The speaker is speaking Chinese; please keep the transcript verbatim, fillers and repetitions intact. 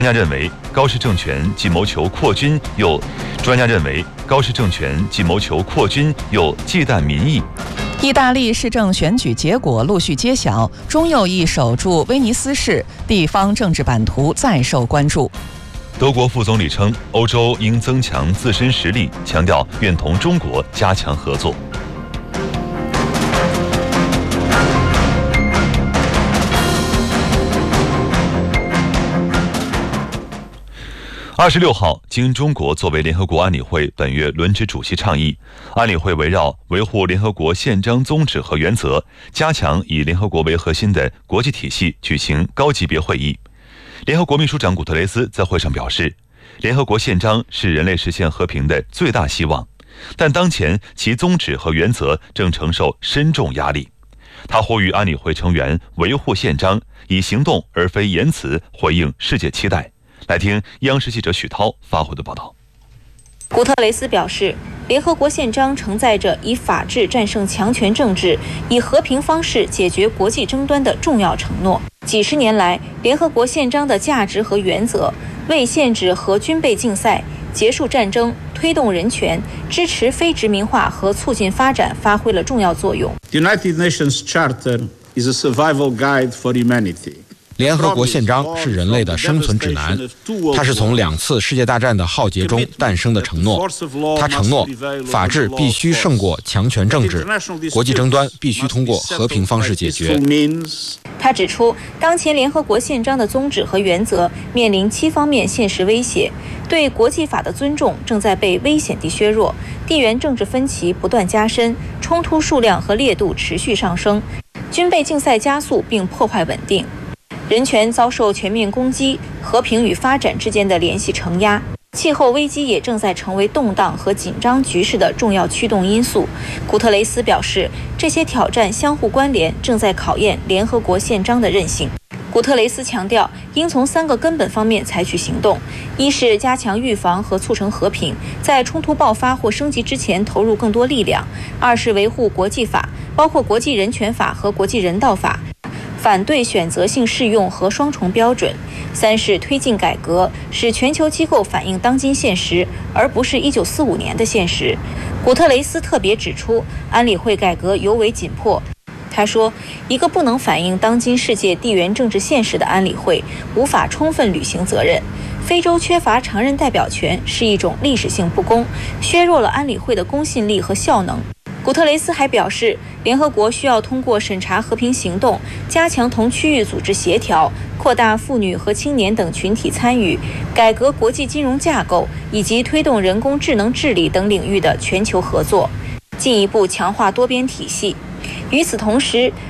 专家认为，高氏政权既谋求扩军，又专家认为高氏政权既谋求扩军，又忌惮民意。 意大利市政选举结果陆续揭晓，中右翼守住威尼斯市，地方政治版图再受关注。 德国副总理称，欧洲应增强自身实力，强调愿同中国加强合作。二十六号，经中国作为联合国安理会本月轮值主席倡议，安理会围绕维护联合国宪章宗旨和原则，加强以联合国为核心的国际体系举行高级别会议。联合国秘书长古特雷斯在会上表示，联合国宪章是人类实现和平的最大希望，但当前其宗旨和原则正承受深重压力。他呼吁安理会成员维护宪章，以行动而非言辞回应世界期待。来听央视记者许涛发回的报道。 古特雷斯表示，联合国宪章承载着以法治战胜强权政治、以和平方式解决国际争端的重要承诺。几十年来，联合国宪章的价值和原则为限制核军备竞赛、结束战争、推动人权、支持非殖民化和促进发展发挥了重要作用。 The United Nations Charter is a survival guide for humanity. 联合国宪章是人类的生存指南，它是从两次世界大战的浩劫中诞生的承诺。它承诺，法治必须胜过强权政治，国际争端必须通过和平方式解决。 他指出，当前联合国宪章的宗旨和原则面临七方面现实威胁，对国际法的尊重正在被危险地削弱，地缘政治分歧不断加深，冲突数量和烈度持续上升，军备竞赛加速并破坏稳定。人权遭受全面攻击，和平与发展之间的联系承压，气候危机也正在成为动荡和紧张局势的重要驱动因素。古特雷斯表示，这些挑战相互关联，正在考验联合国宪章的韧性。古特雷斯强调，应从三个根本方面采取行动：一是加强预防和促成和平，在冲突爆发或升级之前投入更多力量；二是维护国际法，包括国际人权法和国际人道法，反对选择性适用和双重标准；三是推进改革，使全球机构反映当今现实，而不是一九四五年的现实。古特雷斯特别指出，安理会改革尤为紧迫。他说，一个不能反映当今世界地缘政治现实的安理会，无法充分履行责任。非洲缺乏常任代表权是一种历史性不公，削弱了安理会的公信力和效能。古特雷斯还表示，联合国需要通过审查和平行动，加强同区域组织协调，扩大妇女和青年等群体参与，改革国际金融架构，以及推动人工智能治理等领域的全球合作，进一步强化多边体系。与此同时，